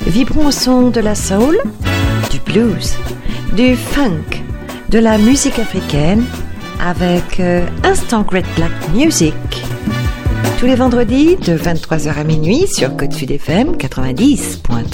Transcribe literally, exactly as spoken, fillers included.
Vibrons au son de la soul, du blues, du funk, de la musique africaine avec euh, Instant Great Black Music. Tous les vendredis de vingt-trois heures à minuit sur Côte Sud F M quatre-vingt-dix point trois.